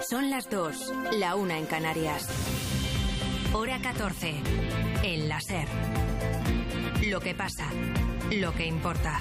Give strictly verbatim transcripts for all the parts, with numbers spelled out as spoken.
Son las dos, la una en Canarias. Hora catorce, en la SER. Lo que pasa, lo que importa.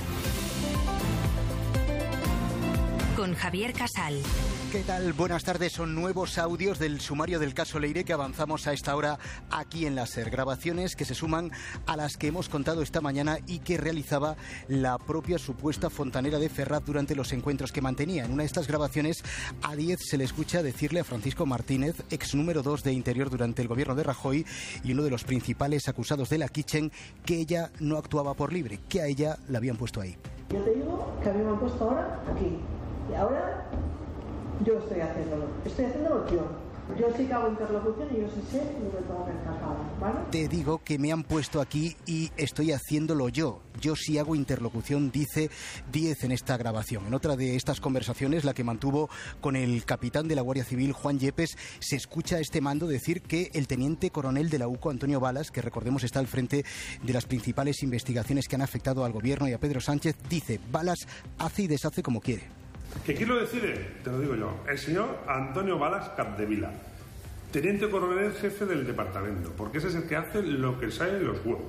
Con Javier Casal. ¿Qué tal? Buenas tardes. Son nuevos audios del sumario del caso Leire que avanzamos a esta hora aquí en la SER. Grabaciones que se suman a las que hemos contado esta mañana y que realizaba la propia supuesta fontanera de Ferraz durante los encuentros que mantenía. En una de estas grabaciones, a Díez se le escucha decirle a Francisco Martínez, ex número dos de Interior durante el gobierno de Rajoy y uno de los principales acusados de la Kitchen, que ella no actuaba por libre, que a ella la habían puesto ahí. Yo te digo que a mí me han puesto ahora aquí. Y ahora yo estoy haciéndolo, estoy haciéndolo yo. Yo sí que hago interlocución y yo sí sé lo que tengo que escapar, ¿vale? Te digo que me han puesto aquí y estoy haciéndolo yo. Yo sí hago interlocución, dice Díez en esta grabación. En otra de estas conversaciones, la que mantuvo con el capitán de la Guardia Civil, Juan Yepes, se escucha a este mando decir que el teniente coronel de la U C O, Antonio Balas, que recordemos está al frente de las principales investigaciones que han afectado al gobierno y a Pedro Sánchez, dice: Balas hace y deshace como quiere. ¿Que quién lo decide? Te lo digo yo, el señor Antonio Balas Capdevila, teniente coronel jefe del departamento, porque ese es el que hace lo que sale en los huevos.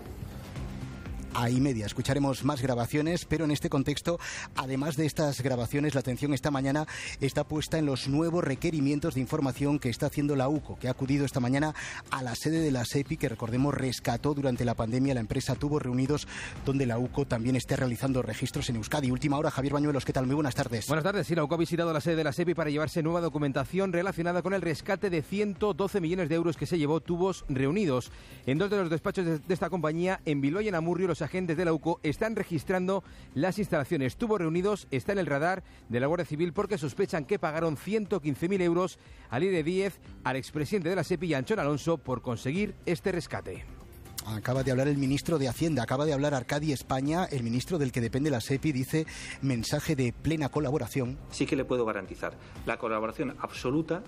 Ahí media. Escucharemos más grabaciones, pero en este contexto, además de estas grabaciones, la atención esta mañana está puesta en los nuevos requerimientos de información que está haciendo la U C O, que ha acudido esta mañana a la sede de la SEPI, que recordemos rescató durante la pandemia la empresa Tubos Reunidos, donde la U C O también está realizando registros en Euskadi. Última hora, Javier Bañuelos, ¿qué tal? Muy buenas tardes. Buenas tardes. Sí, la U C O ha visitado la sede de la SEPI para llevarse nueva documentación relacionada con el rescate de ciento doce millones de euros que se llevó Tubos Reunidos. En dos de los despachos de, de esta compañía, en Bilbao y en Amurrio, los agentes de la U C O están registrando las instalaciones. Tubos Reunidos está en el radar de la Guardia Civil porque sospechan que pagaron ciento quince mil euros a Leire Díez, al expresidente de la SEPI y a Anchón Alonso por conseguir este rescate. Acaba de hablar el ministro de Hacienda, acaba de hablar Arcadi España, el ministro del que depende la SEPI, dice mensaje de plena colaboración. Sí que le puedo garantizar la colaboración absoluta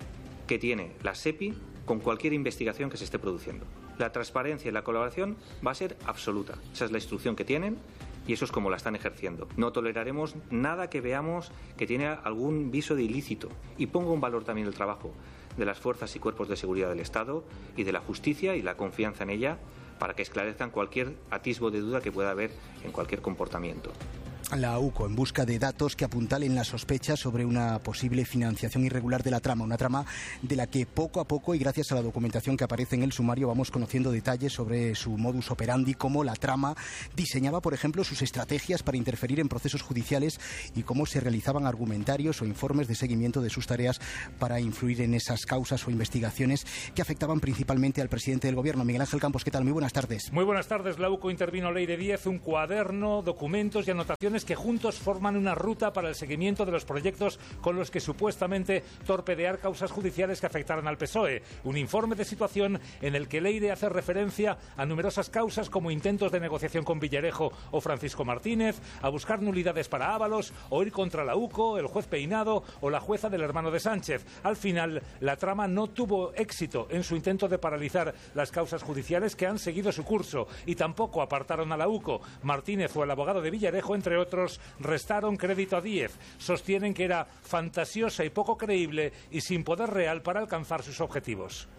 que tiene la SEPI con cualquier investigación que se esté produciendo. La transparencia y la colaboración va a ser absoluta. Esa es la instrucción que tienen y eso es como la están ejerciendo. No toleraremos nada que veamos que tiene algún viso de ilícito. Y pongo en valor también el trabajo de las fuerzas y cuerpos de seguridad del Estado y de la justicia y la confianza en ella para que esclarezcan cualquier atisbo de duda que pueda haber en cualquier comportamiento. La U C O en busca de datos que apuntalen la sospecha sobre una posible financiación irregular de la trama, una trama de la que poco a poco y gracias a la documentación que aparece en el sumario vamos conociendo detalles sobre su modus operandi, cómo la trama diseñaba, por ejemplo, sus estrategias para interferir en procesos judiciales y cómo se realizaban argumentarios o informes de seguimiento de sus tareas para influir en esas causas o investigaciones que afectaban principalmente al presidente del gobierno. Miguel Ángel Campos, ¿qué tal? Muy buenas tardes. Muy buenas tardes. La U C O intervino Leire Díez, un cuaderno, documentos y anotaciones que juntos forman una ruta para el seguimiento de los proyectos con los que supuestamente torpedear causas judiciales que afectaran al P S O E. Un informe de situación en el que Leire hace referencia a numerosas causas como intentos de negociación con Villarejo o Francisco Martínez, a buscar nulidades para Ábalos, o ir contra la U C O, el juez Peinado o la jueza del hermano de Sánchez. Al final, la trama no tuvo éxito en su intento de paralizar las causas judiciales que han seguido su curso y tampoco apartaron a la U C O. Martínez o el abogado de Villarejo, entre otros, restaron crédito a Díez. Sostienen que era fantasiosa y poco creíble y sin poder real para alcanzar sus objetivos.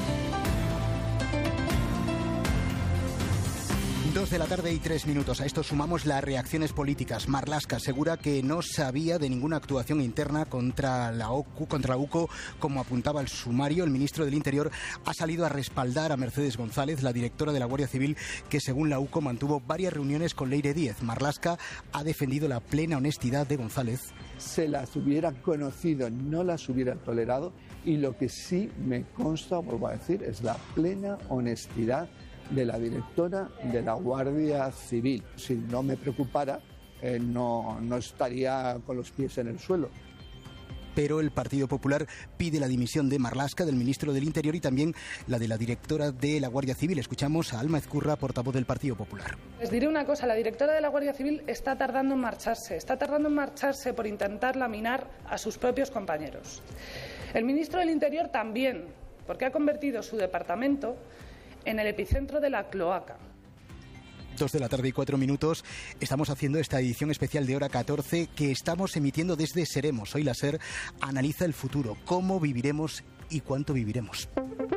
Dos de la tarde y tres minutos. A esto sumamos las reacciones políticas. Marlaska asegura que no sabía de ninguna actuación interna contra la U C O, contra la U C O, como apuntaba el sumario. El ministro del Interior ha salido a respaldar a Mercedes González, la directora de la Guardia Civil, que según la U C O mantuvo varias reuniones con Leire Díez. Marlaska ha defendido la plena honestidad de González. Se las hubieran conocido, no las hubieran tolerado, y lo que sí me consta, vuelvo a decir, es la plena honestidad de la directora de la Guardia Civil. Si no me preocupara, eh, no, no estaría con los pies en el suelo. Pero el Partido Popular pide la dimisión de Marlaska, del ministro del Interior, y también la de la directora de la Guardia Civil. Escuchamos a Alma Ezcurra, portavoz del Partido Popular. Les diré una cosa, la directora de la Guardia Civil está tardando en marcharse, está tardando en marcharse por intentar laminar a sus propios compañeros. El ministro del Interior también, porque ha convertido su departamento en el epicentro de la cloaca. dos de la tarde y cuatro minutos. Estamos haciendo esta edición especial de Hora catorce que estamos emitiendo desde Seremos. Hoy la SER analiza el futuro, cómo viviremos y cuánto viviremos.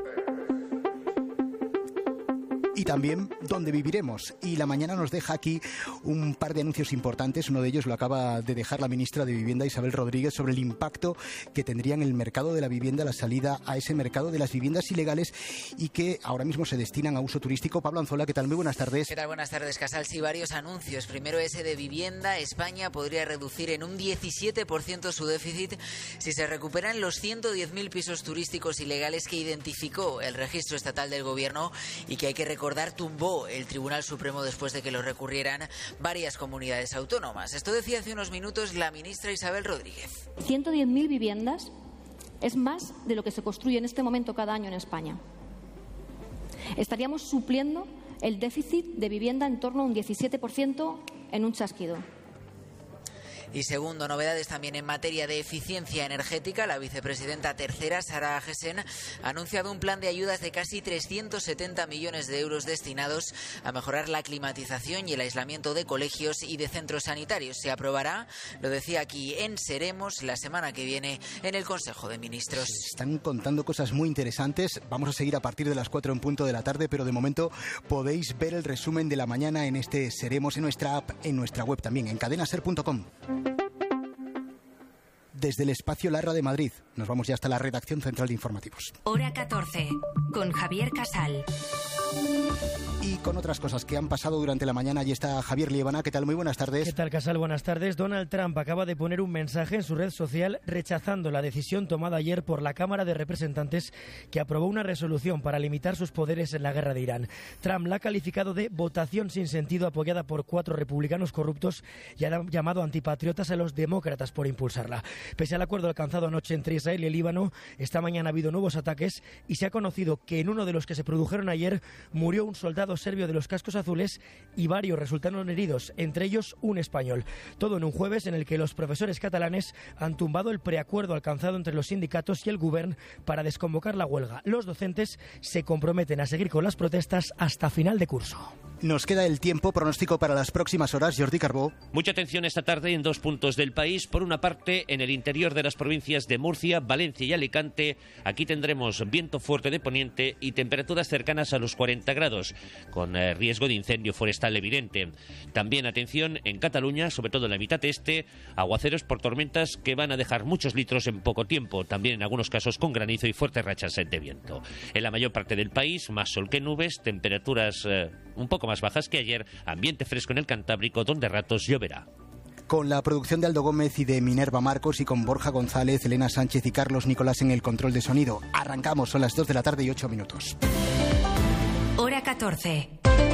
Y también dónde viviremos. Y la mañana nos deja aquí un par de anuncios importantes. Uno de ellos lo acaba de dejar la ministra de Vivienda, Isabel Rodríguez, sobre el impacto que tendría en el mercado de la vivienda la salida a ese mercado de las viviendas ilegales y que ahora mismo se destinan a uso turístico. Pablo Anzola, ¿qué tal? Muy buenas tardes. ¿Qué tal? Buenas tardes, Casal. Sí, varios anuncios. Primero ese de vivienda. España podría reducir en un diecisiete por ciento su déficit si se recuperan los ciento diez mil pisos turísticos ilegales que identificó el registro estatal del Gobierno y que hay que recordar tumbó el Tribunal Supremo después de que lo recurrieran varias comunidades autónomas. Esto decía hace unos minutos la ministra Isabel Rodríguez. ciento diez mil viviendas es más de lo que se construye en este momento cada año en España. Estaríamos supliendo el déficit de vivienda en torno a un diecisiete por ciento en un chasquido. Y segundo, novedades también en materia de eficiencia energética. La vicepresidenta tercera, Sara Agesen, ha anunciado un plan de ayudas de casi trescientos setenta millones de euros destinados a mejorar la climatización y el aislamiento de colegios y de centros sanitarios. Se aprobará, lo decía aquí en Seremos, la semana que viene en el Consejo de Ministros. Están contando cosas muy interesantes. Vamos a seguir a partir de las cuatro en punto de la tarde, pero de momento podéis ver el resumen de la mañana en este Seremos, en nuestra app, en nuestra web también, en cadena ser punto com. Desde el espacio Larra de Madrid, nos vamos ya hasta la redacción central de informativos. Hora catorce, con Javier Casal. Y con otras cosas que han pasado durante la mañana, allí está Javier Liebana. ¿Qué tal? Muy buenas tardes. ¿Qué tal, Casal? Buenas tardes. Donald Trump acaba de poner un mensaje en su red social rechazando la decisión tomada ayer por la Cámara de Representantes que aprobó una resolución para limitar sus poderes en la guerra de Irán. Trump la ha calificado de votación sin sentido apoyada por cuatro republicanos corruptos y ha llamado antipatriotas a los demócratas por impulsarla. Pese al acuerdo alcanzado anoche entre Israel y el Líbano, esta mañana ha habido nuevos ataques y se ha conocido que en uno de los que se produjeron ayer murió un soldado serbio de los cascos azules y varios resultaron heridos, entre ellos un español. Todo en un jueves en el que los profesores catalanes han tumbado el preacuerdo alcanzado entre los sindicatos y el Govern para desconvocar la huelga. Los docentes se comprometen a seguir con las protestas hasta final de curso. Nos queda el tiempo. Pronóstico para las próximas horas, Jordi Carbó. Mucha atención esta tarde en dos puntos del país. Por una parte, en el interior de las provincias de Murcia, Valencia y Alicante. Aquí tendremos viento fuerte de poniente y temperaturas cercanas a los cuarenta grados, con eh, riesgo de incendio forestal evidente. También atención en Cataluña, sobre todo en la mitad este, aguaceros por tormentas que van a dejar muchos litros en poco tiempo. También en algunos casos con granizo y fuertes rachas de viento. En la mayor parte del país, más sol que nubes, temperaturas eh, un poco más bajas que ayer, ambiente fresco en el Cantábrico, donde a ratos lloverá. Con la producción de Aldo Gómez y de Minerva Marcos y con Borja González, Elena Sánchez y Carlos Nicolás en el control de sonido. Arrancamos, son las dos de la tarde y ocho minutos. Hora catorce.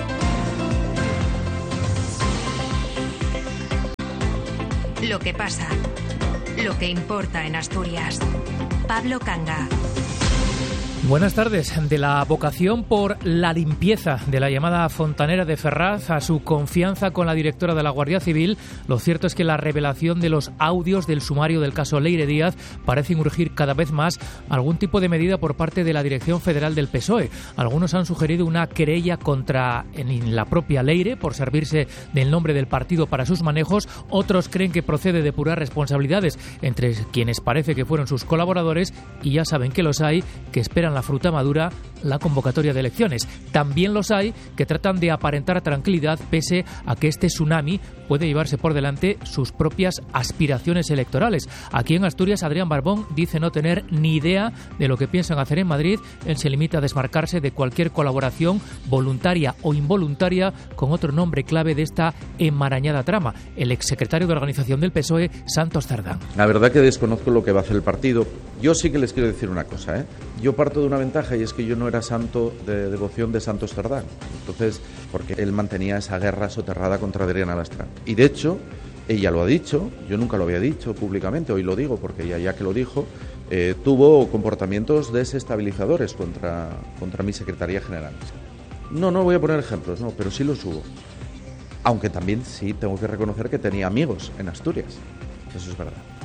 Lo que pasa, lo que importa en Asturias. Pablo Canga. Buenas tardes. De la vocación por la limpieza de la llamada fontanera de Ferraz a su confianza con la directora de la Guardia Civil, lo cierto es que la revelación de los audios del sumario del caso Leire Díaz parece urgir cada vez más algún tipo de medida por parte de la Dirección Federal del P S O E. Algunos han sugerido una querella contra en la propia Leire por servirse del nombre del partido para sus manejos. Otros creen que procede depurar responsabilidades entre quienes parece que fueron sus colaboradores, y ya saben que los hay que esperan la fruta madura, la convocatoria de elecciones. También los hay que tratan de aparentar tranquilidad pese a que este tsunami puede llevarse por delante sus propias aspiraciones electorales. Aquí en Asturias, Adrián Barbón dice no tener ni idea de lo que piensan hacer en Madrid. Él se limita a desmarcarse de cualquier colaboración voluntaria o involuntaria con otro nombre clave de esta enmarañada trama, el exsecretario de organización del P S O E, Santos Cerdán. La verdad que desconozco lo que va a hacer el partido. Yo sí que les quiero decir una cosa, ¿eh? Yo parto de una ventaja, y es que yo no era santo de devoción de Santos Cerdán. Entonces, porque él mantenía esa guerra soterrada contra Adriana Lastra. Y de hecho, ella lo ha dicho, yo nunca lo había dicho públicamente, hoy lo digo porque ella ya que lo dijo, eh, tuvo comportamientos desestabilizadores contra, contra mi Secretaría General. No, no voy a poner ejemplos, no, pero sí los hubo. Aunque también sí tengo que reconocer que tenía amigos en Asturias. Eso es verdad.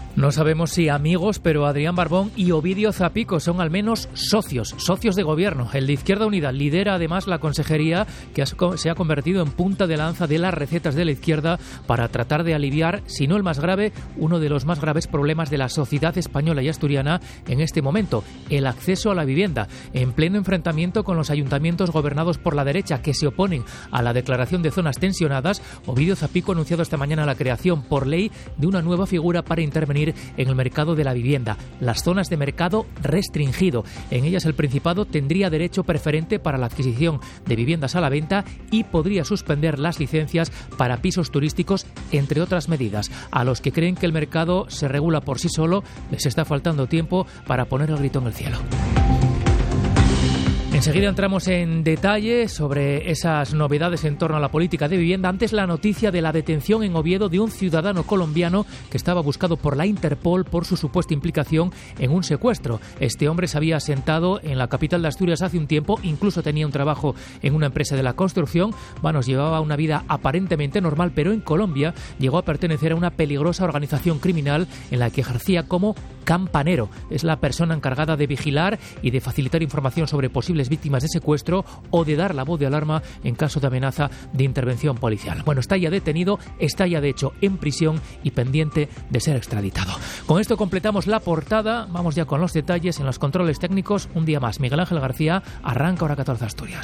No sabemos si amigos, pero Adrián Barbón y Ovidio Zapico son al menos socios, socios de gobierno. El de Izquierda Unida lidera además la consejería que se ha convertido en punta de lanza de las recetas de la izquierda para tratar de aliviar, si no el más grave, uno de los más graves problemas de la sociedad española y asturiana en este momento, el acceso a la vivienda, en pleno enfrentamiento con los ayuntamientos gobernados por la derecha que se oponen a la declaración de zonas tensionadas. Ovidio Zapico ha anunciado esta mañana la creación por ley de una nueva figura para intervenir en el mercado de la vivienda, las zonas de mercado restringido. En ellas el Principado tendría derecho preferente para la adquisición de viviendas a la venta y podría suspender las licencias para pisos turísticos, entre otras medidas. A los que creen que el mercado se regula por sí solo, les está faltando tiempo para poner el grito en el cielo. Enseguida entramos en detalle sobre esas novedades en torno a la política de vivienda. Antes, la noticia de la detención en Oviedo de un ciudadano colombiano que estaba buscado por la Interpol por su supuesta implicación en un secuestro. Este hombre se había asentado en la capital de Asturias hace un tiempo, incluso tenía un trabajo en una empresa de la construcción. Bueno, llevaba una vida aparentemente normal, pero en Colombia llegó a pertenecer a una peligrosa organización criminal en la que ejercía como campanero. Es la persona encargada de vigilar y de facilitar información sobre posibles víctimas de secuestro o de dar la voz de alarma en caso de amenaza de intervención policial. Bueno, está ya detenido, está ya de hecho en prisión y pendiente de ser extraditado. Con esto completamos la portada. Vamos ya con los detalles en los controles técnicos. Un día más, Miguel Ángel García. Arranca Hora catorce Asturias.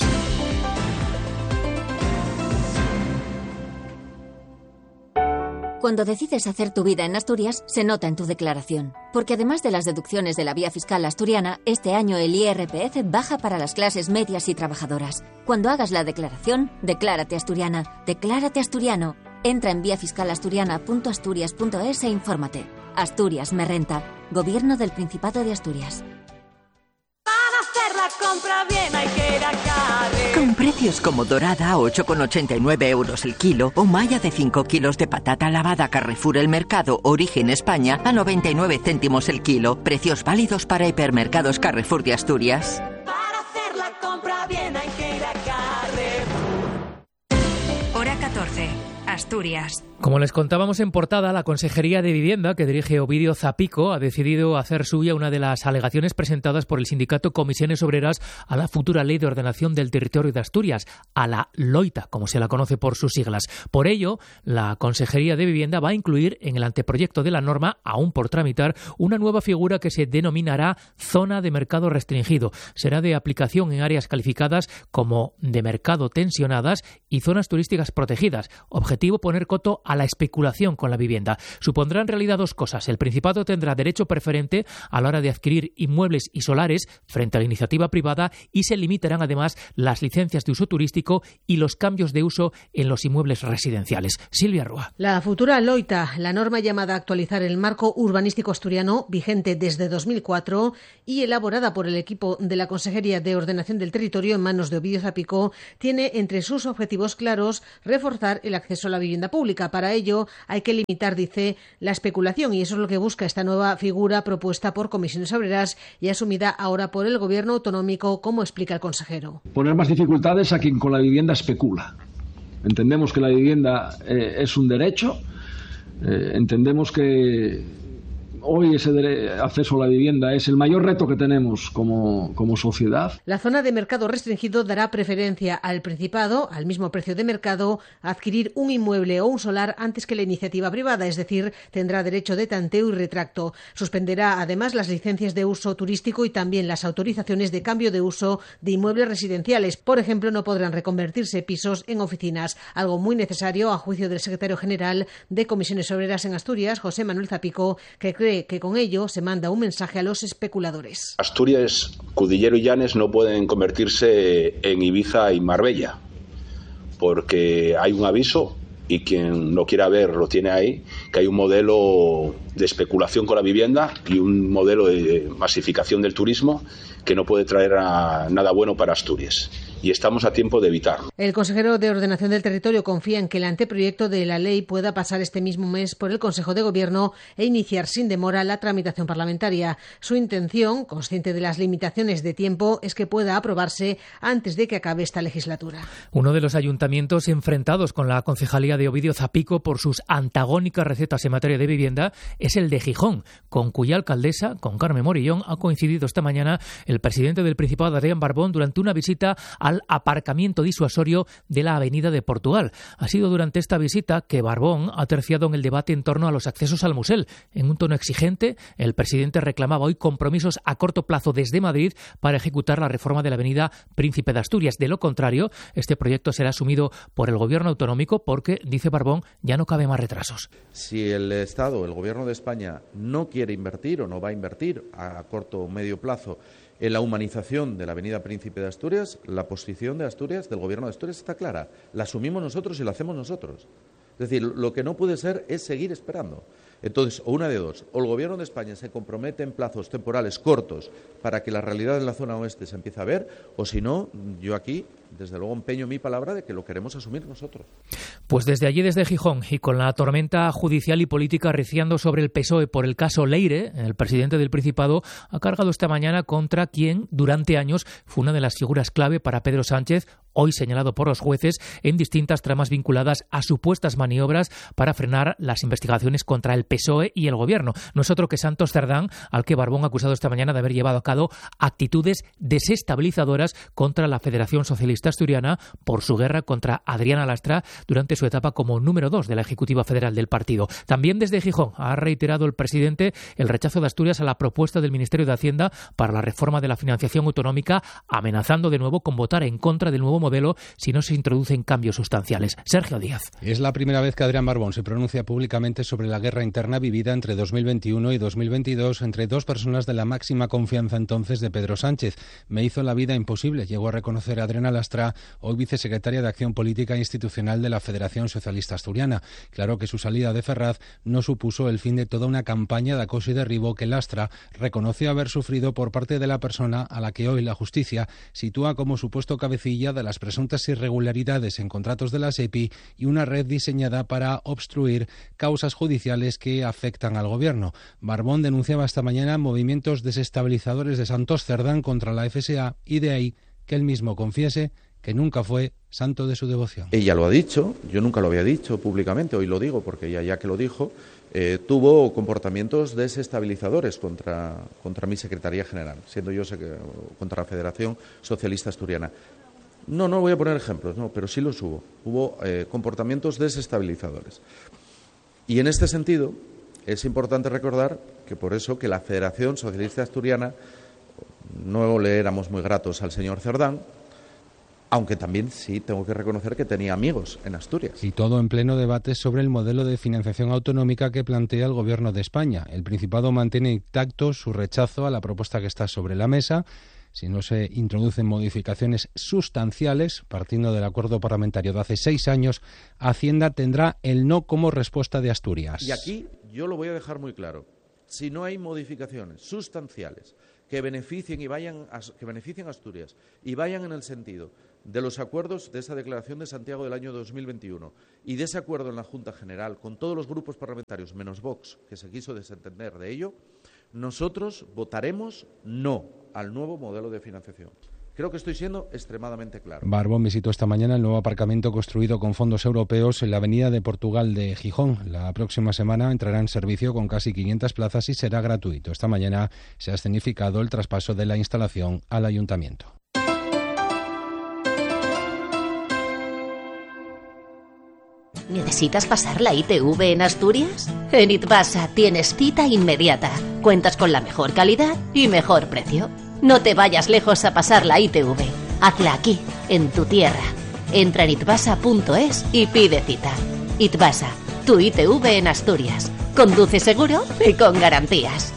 Cuando decides hacer tu vida en Asturias, se nota en tu declaración. Porque además de las deducciones de la vía fiscal asturiana, este año el I R P F baja para las clases medias y trabajadoras. Cuando hagas la declaración, declárate asturiana, declárate asturiano. Entra en vía fiscal asturiana punto asturias punto es e infórmate. Asturias me renta. Gobierno del Principado de Asturias. La compra bien hay que ir a Carre. Con precios como dorada a ocho con ochenta y nueve euros el kilo o malla de cinco kilos de patata lavada Carrefour El Mercado Origen España a noventa y nueve céntimos el kilo. Precios válidos para hipermercados Carrefour de Asturias. Para hacer la compra bien hay que ir a Carre. Hora catorce. Asturias. Como les contábamos en portada, la Consejería de Vivienda, que dirige Ovidio Zapico, ha decidido hacer suya una de las alegaciones presentadas por el sindicato Comisiones Obreras a la futura Ley de Ordenación del Territorio de Asturias, a la LOITA, como se la conoce por sus siglas. Por ello, la Consejería de Vivienda va a incluir en el anteproyecto de la norma, aún por tramitar, una nueva figura que se denominará Zona de Mercado Restringido. Será de aplicación en áreas calificadas como de mercado tensionadas y zonas turísticas protegidas. Objetivo: poner coto a la especulación con la vivienda. Supondrá en realidad dos cosas. El Principado tendrá derecho preferente a la hora de adquirir inmuebles y solares frente a la iniciativa privada y se limitarán además las licencias de uso turístico y los cambios de uso en los inmuebles residenciales. Silvia Rúa. La futura LOITA, la norma llamada a actualizar el marco urbanístico asturiano, vigente desde dos mil cuatro y elaborada por el equipo de la Consejería de Ordenación del Territorio en manos de Ovidio Zapico, tiene entre sus objetivos claros reforzar el acceso a la vivienda pública. Para ello hay que limitar, dice, la especulación, y eso es lo que busca esta nueva figura propuesta por Comisiones Obreras y asumida ahora por el Gobierno autonómico, como explica el consejero. Poner más dificultades a quien con la vivienda especula. Entendemos que la vivienda eh, es un derecho, eh, entendemos que hoy ese acceso a la vivienda es el mayor reto que tenemos como, como sociedad. La zona de mercado restringido dará preferencia al Principado, al mismo precio de mercado, a adquirir un inmueble o un solar antes que la iniciativa privada, es decir, tendrá derecho de tanteo y retracto. Suspenderá además las licencias de uso turístico y también las autorizaciones de cambio de uso de inmuebles residenciales. Por ejemplo, no podrán reconvertirse pisos en oficinas, algo muy necesario a juicio del secretario general de Comisiones Obreras en Asturias, José Manuel Zapico, que cree que con ello se manda un mensaje a los especuladores. Asturias, Cudillero y Llanes no pueden convertirse en Ibiza y Marbella, porque hay un aviso, y quien lo quiera ver lo tiene ahí, que hay un modelo de especulación con la vivienda y un modelo de masificación del turismo que no puede traer a nada bueno para Asturias. y estamos a tiempo de evitarlo. El consejero de Ordenación del Territorio confía en que el anteproyecto de la ley pueda pasar este mismo mes por el Consejo de Gobierno e iniciar sin demora la tramitación parlamentaria. Su intención, consciente de las limitaciones de tiempo, es que pueda aprobarse antes de que acabe esta legislatura. Uno de los ayuntamientos enfrentados con la concejalía de Ovidio Zapico por sus antagónicas recetas en materia de vivienda es el de Gijón, con cuya alcaldesa, con Carmen Morillón, ha coincidido esta mañana el presidente del Principado, Adrián Barbón, durante una visita al aparcamiento disuasorio de la Avenida de Portugal. Ha sido durante esta visita que Barbón ha terciado en el debate en torno a los accesos al Musel. En un tono exigente, el presidente reclamaba hoy compromisos a corto plazo desde Madrid para ejecutar la reforma de la Avenida Príncipe de Asturias. De lo contrario, este proyecto será asumido por el gobierno autonómico porque, dice Barbón, ya no cabe más retrasos. Si el Estado, el Gobierno de España, no quiere invertir o no va a invertir a corto o medio plazo en la humanización de la Avenida Príncipe de Asturias, la posición de Asturias, del Gobierno de Asturias, está clara. La asumimos nosotros y la hacemos nosotros. Es decir, lo que no puede ser es seguir esperando. Entonces, o una de dos, o el Gobierno de España se compromete en plazos temporales cortos para que la realidad en la zona oeste se empiece a ver, o si no, yo aquí, desde luego, empeño mi palabra de que lo queremos asumir nosotros. Pues desde allí, desde Gijón, y con la tormenta judicial y política arreciando sobre el P S O E por el caso Leire, el presidente del Principado ha cargado esta mañana contra quien, durante años, fue una de las figuras clave para Pedro Sánchez, hoy señalado por los jueces en distintas tramas vinculadas a supuestas maniobras para frenar las investigaciones contra el P S O E y el Gobierno. No es otro que Santos Cerdán, al que Barbón ha acusado esta mañana de haber llevado a cabo actitudes desestabilizadoras contra la Federación Socialista Asturiana por su guerra contra Adriana Lastra durante su etapa como número dos de la Ejecutiva Federal del partido. También desde Gijón ha reiterado el presidente el rechazo de Asturias a la propuesta del Ministerio de Hacienda para la reforma de la financiación autonómica, amenazando de nuevo con votar en contra del nuevo modelo si no se introducen cambios sustanciales. Sergio Díaz. Es la primera vez que Adrián Barbón se pronuncia públicamente sobre la guerra interna vivida entre dos mil veintiuno y dos mil veintidós entre dos personas de la máxima confianza entonces de Pedro Sánchez. Me hizo la vida imposible, llegó a reconocer a Adriana Lastra, hoy vicesecretaria de Acción Política e Institucional de la Federación Socialista Asturiana. Claro que su salida de Ferraz no supuso el fin de toda una campaña de acoso y derribo que Lastra reconoció haber sufrido por parte de la persona a la que hoy la justicia sitúa como supuesto cabecilla de las presuntas irregularidades en contratos de la SEPI y una red diseñada para obstruir causas judiciales que afectan al Gobierno. Barbón denunciaba esta mañana movimientos desestabilizadores de Santos Cerdán contra la F S A y de ahí que él mismo confiese que nunca fue santo de su devoción. Ella lo ha dicho, yo nunca lo había dicho públicamente, hoy lo digo porque ella ya que lo dijo, eh, tuvo comportamientos desestabilizadores contra, contra mi Secretaría General, siendo yo contra la Federación Socialista Asturiana. No, no voy a poner ejemplos, no, pero sí los hubo. Hubo eh, comportamientos desestabilizadores. Y en este sentido, es importante recordar que por eso que la Federación Socialista Asturiana, no le éramos muy gratos al señor Cerdán, aunque también sí tengo que reconocer que tenía amigos en Asturias. Y todo en pleno debate sobre el modelo de financiación autonómica que plantea el Gobierno de España. El Principado mantiene intacto su rechazo a la propuesta que está sobre la mesa. Si no se introducen modificaciones sustanciales, partiendo del acuerdo parlamentario de hace seis años, Hacienda tendrá el no como respuesta de Asturias. Y aquí yo lo voy a dejar muy claro. Si no hay modificaciones sustanciales que beneficien y vayan a, que beneficien a Asturias y vayan en el sentido de los acuerdos de esa declaración de Santiago del año dos mil veintiuno y de ese acuerdo en la Junta General con todos los grupos parlamentarios menos Vox, que se quiso desentender de ello, nosotros votaremos no al nuevo modelo de financiación. Creo que estoy siendo extremadamente claro. Barbón visitó esta mañana el nuevo aparcamiento construido con fondos europeos en la Avenida de Portugal de Gijón. La próxima semana entrará en servicio con casi quinientas plazas y será gratuito. Esta mañana se ha escenificado el traspaso de la instalación al ayuntamiento. ¿Necesitas pasar la I T V en Asturias? En Itbasa tienes cita inmediata. Cuentas con la mejor calidad y mejor precio. No te vayas lejos a pasar la I T V. Hazla aquí, en tu tierra. Entra en itbasa punto es y pide cita. Itbasa, tu I T V en Asturias. Conduce seguro y con garantías.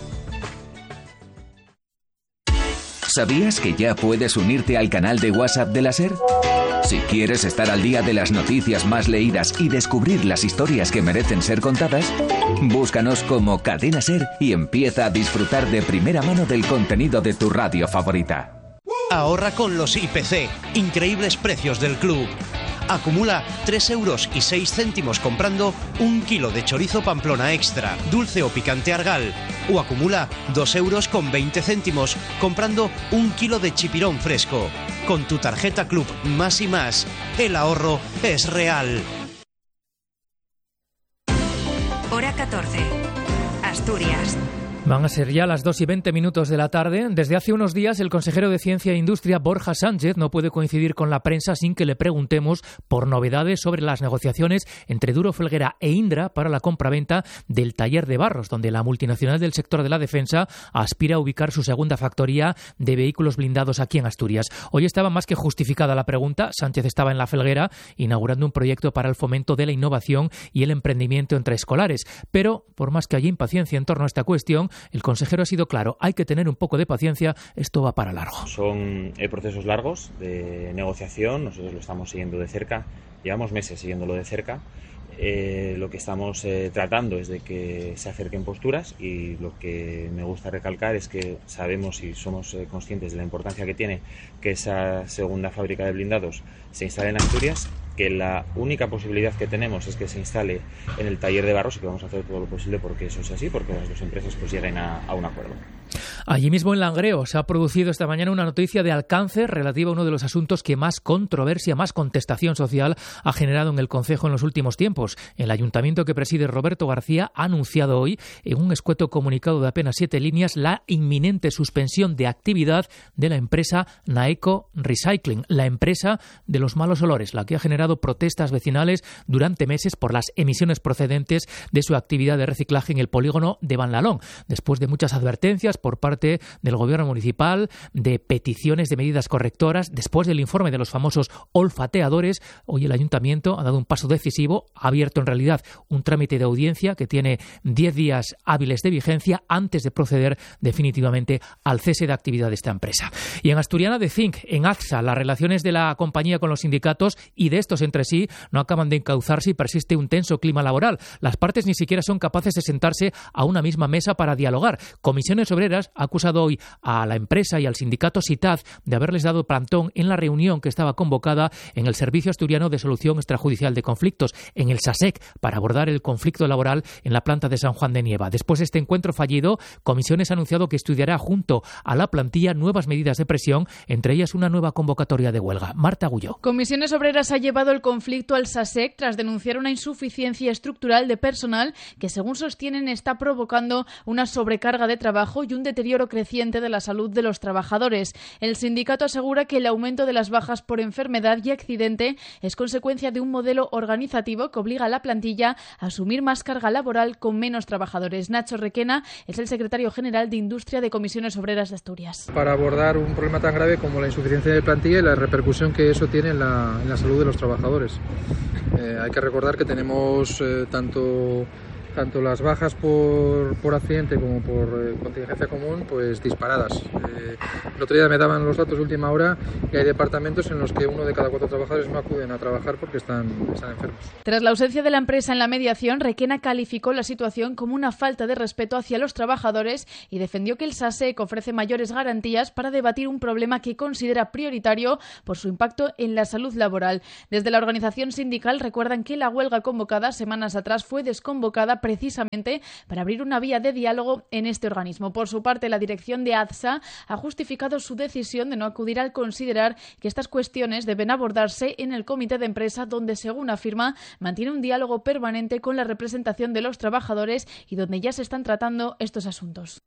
¿Sabías que ya puedes unirte al canal de WhatsApp de la SER? Si quieres estar al día de las noticias más leídas y descubrir las historias que merecen ser contadas, búscanos como Cadena SER y empieza a disfrutar de primera mano del contenido de tu radio favorita. Ahorra con los I P C, increíbles precios del club. Acumula tres euros y seis céntimos comprando un kilo de chorizo Pamplona Extra, dulce o picante Argal. O acumula dos euros con veinte céntimos comprando un kilo de chipirón fresco. Con tu tarjeta Club Más y Más, el ahorro es real. Hora catorce. Asturias. Van a ser ya las dos y veinte minutos de la tarde. Desde hace unos días, el consejero de Ciencia e Industria, Borja Sánchez, no puede coincidir con la prensa sin que le preguntemos por novedades sobre las negociaciones entre Duro Felguera e Indra para la compraventa del taller de Barros, donde la multinacional del sector de la defensa aspira a ubicar su segunda factoría de vehículos blindados aquí en Asturias. Hoy estaba más que justificada la pregunta. Sánchez estaba en la Felguera inaugurando un proyecto para el fomento de la innovación y el emprendimiento entre escolares. Pero, por más que haya impaciencia en torno a esta cuestión, el consejero ha sido claro, hay que tener un poco de paciencia, esto va para largo. Son eh, procesos largos de negociación, nosotros lo estamos siguiendo de cerca, llevamos meses siguiéndolo de cerca. Eh, lo que estamos eh, tratando es de que se acerquen posturas y lo que me gusta recalcar es que sabemos y somos eh, conscientes de la importancia que tiene que esa segunda fábrica de blindados se instale en Asturias, que la única posibilidad que tenemos es que se instale en el taller de Barros y que vamos a hacer todo lo posible porque eso sea así, porque las dos empresas pues lleguen a, a un acuerdo. Allí mismo en Langreo se ha producido esta mañana una noticia de alcance relativa a uno de los asuntos que más controversia, más contestación social ha generado en el concejo en los últimos tiempos. El ayuntamiento que preside Roberto García ha anunciado hoy, en un escueto comunicado de apenas siete líneas, la inminente suspensión de actividad de la empresa Naeco Recycling, la empresa de los malos olores, la que ha generado protestas vecinales durante meses por las emisiones procedentes de su actividad de reciclaje en el polígono de Banlalón, después de muchas advertencias por parte del gobierno municipal, de peticiones de medidas correctoras, después del informe de los famosos olfateadores. Hoy el ayuntamiento ha dado un paso decisivo, ha abierto en realidad un trámite de audiencia que tiene diez días hábiles de vigencia antes de proceder definitivamente al cese de actividad de esta empresa. Y en Asturiana de Zinc, en AXA, las relaciones de la compañía con los sindicatos y de estos entre sí no acaban de encauzarse y persiste un tenso clima laboral. Las partes ni siquiera son capaces de sentarse a una misma mesa para dialogar. Comisiones Obreras ha acusado hoy a la empresa y al sindicato SITAD de haberles dado plantón en la reunión que estaba convocada en el Servicio Asturiano de Solución Extrajudicial de Conflictos, en el SASEC, para abordar el conflicto laboral en la planta de San Juan de Nieva. Después de este encuentro fallido, Comisiones ha anunciado que estudiará junto a la plantilla nuevas medidas de presión, entre ellas una nueva convocatoria de huelga. Marta Agulló. Comisiones Obreras ha llevado el conflicto al SASEC tras denunciar una insuficiencia estructural de personal que, según sostienen, está provocando una sobrecarga de trabajo y un deterioro creciente de la salud de los trabajadores. El sindicato asegura que el aumento de las bajas por enfermedad y accidente es consecuencia de un modelo organizativo que obliga a la plantilla a asumir más carga laboral con menos trabajadores. Nacho Requena es el secretario general de Industria de Comisiones Obreras de Asturias. Para abordar un problema tan grave como la insuficiencia de plantilla y la repercusión que eso tiene en la, en la salud de los trabajadores. Eh, hay que recordar que tenemos eh, tanto... tanto las bajas por, por accidente como por eh, contingencia común, pues disparadas. Eh, el otro día me daban los datos de última hora y hay departamentos en los que uno de cada cuatro trabajadores no acuden a trabajar porque están, están enfermos. Tras la ausencia de la empresa en la mediación, Requena calificó la situación como una falta de respeto hacia los trabajadores y defendió que el SASEC ofrece mayores garantías para debatir un problema que considera prioritario por su impacto en la salud laboral. Desde la organización sindical recuerdan que la huelga convocada semanas atrás fue desconvocada precisamente para abrir una vía de diálogo en este organismo. Por su parte, la dirección de ADSA ha justificado su decisión de no acudir al considerar que estas cuestiones deben abordarse en el comité de empresa, donde, según afirma, mantiene un diálogo permanente con la representación de los trabajadores y donde ya se están tratando estos asuntos.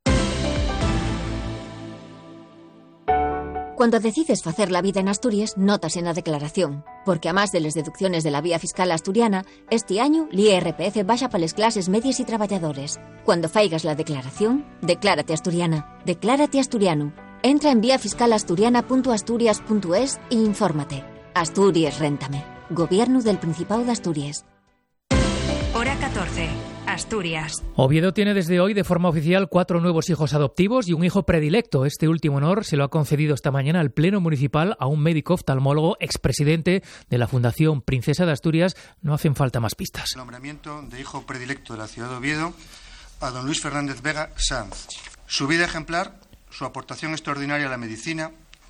Cuando decides facer la vida en Asturias, notas en la declaración, porque a más de las deducciones de la vía fiscal asturiana, este año l'I R P F baja para las clases medias y trabajadores. Cuando faigas la declaración, declárate asturiana, declárate asturiano. Entra en vía fiscal asturiana punto asturias punto es e infórmate. Asturias Réntame. Gobierno del Principado de Asturias. Hora catorce. Asturias. Oviedo tiene desde hoy de forma oficial cuatro nuevos hijos adoptivos y un hijo predilecto. Este último honor se lo ha concedido esta mañana al Pleno Municipal a un médico oftalmólogo, expresidente de la Fundación Princesa de Asturias. No hacen falta más pistas. El nombramiento de hijo predilecto de la ciudad de Oviedo a don Luis Fernández Vega Sanz. Su vida ejemplar, su aportación extraordinaria a la medicina,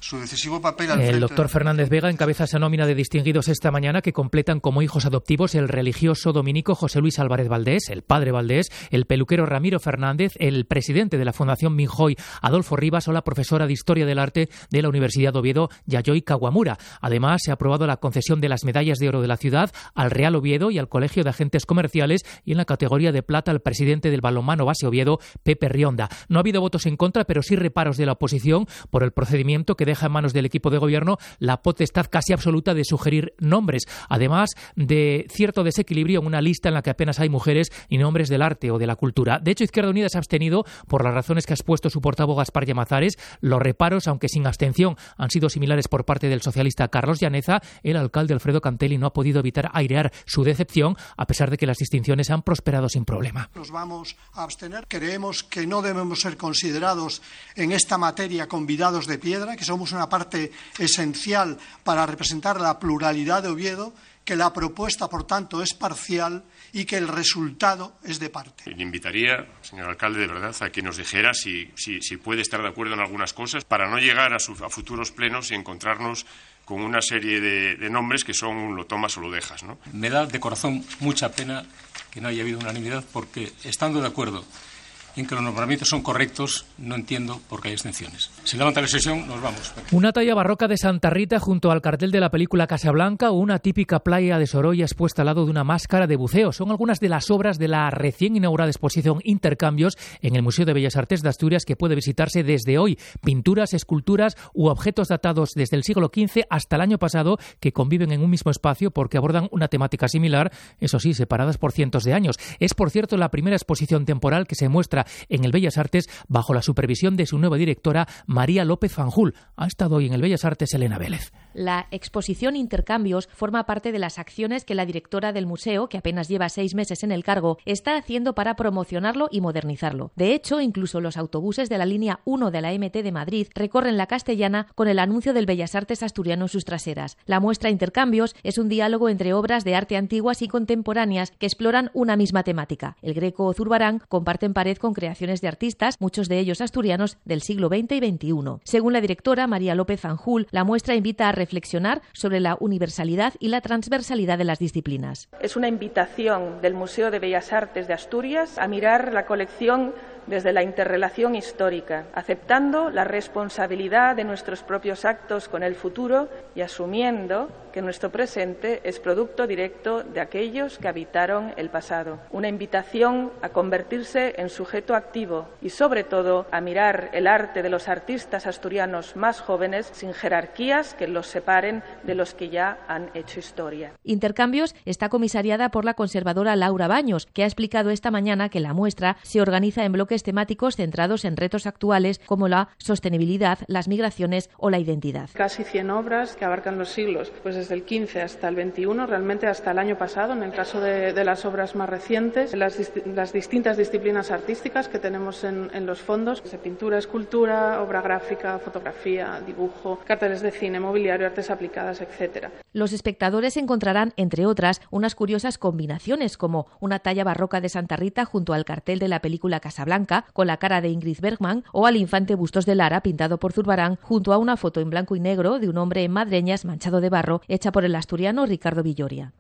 su decisivo papel al frente. El doctor de... Fernández Vega encabeza esa nómina de distinguidos esta mañana que completan como hijos adoptivos el religioso dominico José Luis Álvarez Valdés, el padre Valdés, el peluquero Ramiro Fernández, el presidente de la Fundación Minjoy Adolfo Rivas o la profesora de Historia del Arte de la Universidad de Oviedo Yayoi Kawamura. Además, se ha aprobado la concesión de las medallas de oro de la ciudad al Real Oviedo y al Colegio de Agentes Comerciales, y en la categoría de plata al presidente del balonmano base Oviedo, Pepe Rionda. No ha habido votos en contra, pero sí reparos de la oposición por el procedimiento que deja en manos del equipo de gobierno la potestad casi absoluta de sugerir nombres, además de cierto desequilibrio en una lista en la que apenas hay mujeres y nombres del arte o de la cultura. De hecho, Izquierda Unida se ha abstenido por las razones que ha expuesto su portavoz Gaspar Llamazares. Los reparos, aunque sin abstención, han sido similares por parte del socialista Carlos Llaneza. El alcalde Alfredo Cantelli no ha podido evitar airear su decepción, a pesar de que las distinciones han prosperado sin problema. Nos vamos a abstener. Creemos que no debemos ser considerados en esta materia convidados de piedra, que somos una parte esencial para representar la pluralidad de Oviedo, que la propuesta, por tanto, es parcial y que el resultado es de parte. Le invitaría, señor alcalde, de verdad, a que nos dijera si, si, si puede estar de acuerdo en algunas cosas para no llegar a, su, a futuros plenos y encontrarnos con una serie de, de nombres que son un lo tomas o lo dejas, ¿no? Me da de corazón mucha pena que no haya habido unanimidad, porque estando de acuerdo en que los nombramientos son correctos, no entiendo por qué hay excepciones. Se levanta la sesión, nos vamos. Una talla barroca de Santa Rita junto al cartel de la película Casablanca o una típica playa de Sorolla expuesta al lado de una máscara de buceo. Son algunas de las obras de la recién inaugurada exposición Intercambios en el Museo de Bellas Artes de Asturias, que puede visitarse desde hoy. Pinturas, esculturas u objetos datados desde el siglo quince hasta el año pasado que conviven en un mismo espacio porque abordan una temática similar, eso sí, separadas por cientos de años. Es, por cierto, la primera exposición temporal que se muestra en el Bellas Artes bajo la supervisión de su nueva directora, María López Fanjul. Ha estado hoy en el Bellas Artes Elena Vélez. La exposición Intercambios forma parte de las acciones que la directora del museo, que apenas lleva seis meses en el cargo, está haciendo para promocionarlo y modernizarlo. De hecho, incluso los autobuses de la línea uno de la M T de Madrid recorren la Castellana con el anuncio del Bellas Artes asturiano en sus traseras. La muestra Intercambios es un diálogo entre obras de arte antiguas y contemporáneas que exploran una misma temática. El Greco o Zurbarán comparten pared con creaciones de artistas, muchos de ellos asturianos del siglo veinte y veintiuno. Según la directora María López Fanjul, la muestra invita a reflexionar sobre la universalidad y la transversalidad de las disciplinas. Es una invitación del Museo de Bellas Artes de Asturias a mirar la colección desde la interrelación histórica, aceptando la responsabilidad de nuestros propios actos con el futuro y asumiendo que nuestro presente es producto directo de aquellos que habitaron el pasado. Una invitación a convertirse en sujeto activo y, sobre todo, a mirar el arte de los artistas asturianos más jóvenes sin jerarquías que los separen de los que ya han hecho historia. Intercambios está comisariada por la conservadora Laura Baños, que ha explicado esta mañana que la muestra se organiza en bloques temáticos centrados en retos actuales como la sostenibilidad, las migraciones o la identidad. Casi cien obras que abarcan los siglos, pues desde el quince hasta el veintiuno, realmente hasta el año pasado, en el caso de, de las obras más recientes, las, las distintas disciplinas artísticas que tenemos en, en los fondos, de pintura, escultura, obra gráfica, fotografía, dibujo, carteles de cine, mobiliario, artes aplicadas, etcétera. Los espectadores encontrarán, entre otras, unas curiosas combinaciones como una talla barroca de Santa Rita junto al cartel de la película Casablanca con la cara de Ingrid Bergman o al infante Bustos de Lara pintado por Zurbarán junto a una foto en blanco y negro de un hombre en madreñas manchado de barro hecha por el asturiano Ricardo Villoria.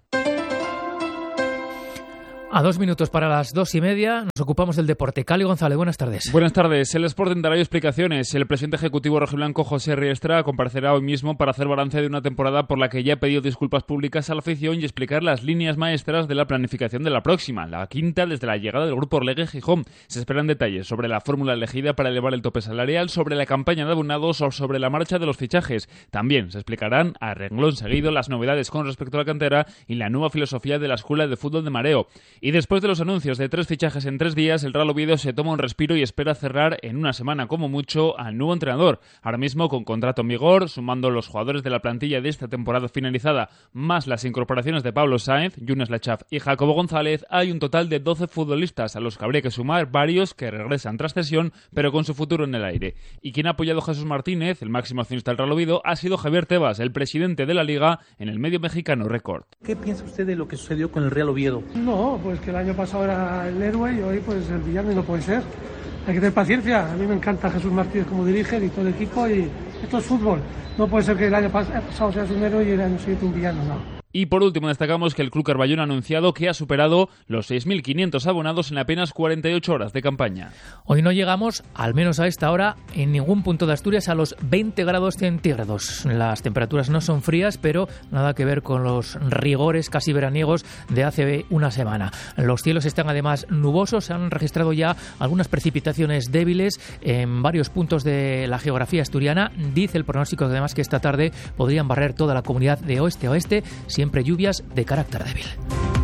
A dos minutos para las dos y media nos ocupamos del deporte. Cali González, buenas tardes. Buenas tardes. El Sporting dará hoy explicaciones. El presidente ejecutivo rojiblanco José Riestra comparecerá hoy mismo para hacer balance de una temporada por la que ya ha pedido disculpas públicas a la afición y explicar las líneas maestras de la planificación de la próxima, la quinta desde la llegada del grupo Orlegui Gijón. Se esperan detalles sobre la fórmula elegida para elevar el tope salarial, sobre la campaña de abonados o sobre la marcha de los fichajes. También se explicarán a renglón seguido las novedades con respecto a la cantera y la nueva filosofía de la Escuela de Fútbol de Mareo. Y después de los anuncios de tres fichajes en tres días, el Real Oviedo se toma un respiro y espera cerrar en una semana como mucho al nuevo entrenador. Ahora mismo con contrato en vigor, sumando los jugadores de la plantilla de esta temporada finalizada, más las incorporaciones de Pablo Sáenz, Yunes Lachaf y Jacobo González, hay un total de doce futbolistas a los que habría que sumar varios que regresan tras cesión, pero con su futuro en el aire. Y quien ha apoyado a Jesús Martínez, el máximo accionista del Real Oviedo, ha sido Javier Tebas, el presidente de la Liga, en el medio mexicano Record. ¿Qué piensa usted de lo que sucedió con el Real Oviedo? No, pues que el año pasado era el héroe y hoy pues el villano, y no puede ser. Hay que tener paciencia. A mí me encanta Jesús Martínez como dirige y todo el equipo y, Esto es fútbol. No puede ser que el año pasado seas un héroe y el año siguiente un villano, no. Y por último destacamos que el Club Carballón ha anunciado que ha superado los seis mil quinientos abonados en apenas cuarenta y ocho horas de campaña. Hoy no llegamos, al menos a esta hora, en ningún punto de Asturias a los veinte grados centígrados. Las temperaturas no son frías, pero nada que ver con los rigores casi veraniegos de hace una semana. Los cielos están además nubosos, se han registrado ya algunas precipitaciones débiles en varios puntos de la geografía asturiana. Dice el pronóstico además que esta tarde podrían barrer toda la comunidad de oeste a oeste, siempre lluvias de carácter débil.